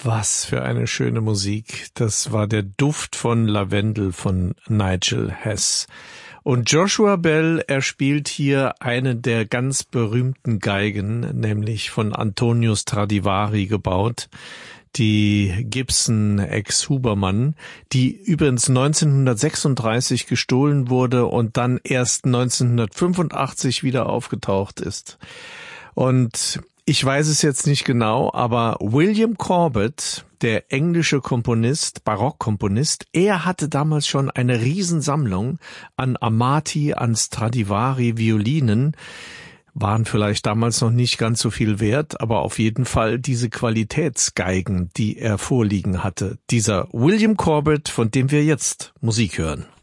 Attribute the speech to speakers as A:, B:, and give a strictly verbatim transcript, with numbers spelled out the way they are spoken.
A: Was für eine schöne Musik. Das war der Duft von Lavendel von Nigel Hess. Und Joshua Bell, er spielt hier eine der ganz berühmten Geigen, nämlich von Antonio Stradivari gebaut, die Gibson Ex Huberman, die übrigens neunzehnhundertsechsunddreißig gestohlen wurde und dann erst neunzehnhundertfünfundachtzig wieder aufgetaucht ist. Und ich weiß es jetzt nicht genau, aber William Corbett, der englische Komponist, Barockkomponist, er hatte damals schon eine Riesensammlung an Amati, an Stradivari Violinen, waren vielleicht damals noch nicht ganz so viel wert, aber auf jeden Fall diese Qualitätsgeigen, die er vorliegen hatte. Dieser William Corbett, von dem wir jetzt Musik hören.